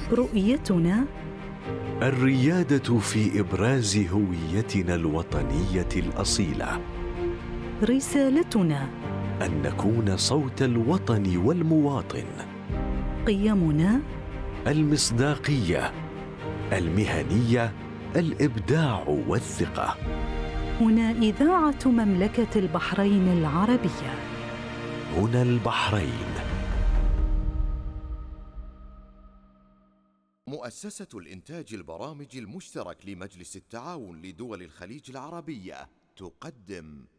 رؤيتنا الريادة في إبراز هويتنا الوطنية الأصيلة. رسالتنا أن نكون صوت الوطن والمواطن. قيمنا المصداقية، المهنية، الإبداع والثقة. هنا إذاعة مملكة البحرين العربية. هنا البحرين. مؤسسة الإنتاج البرامج المشترك لمجلس التعاون لدول الخليج العربية تقدم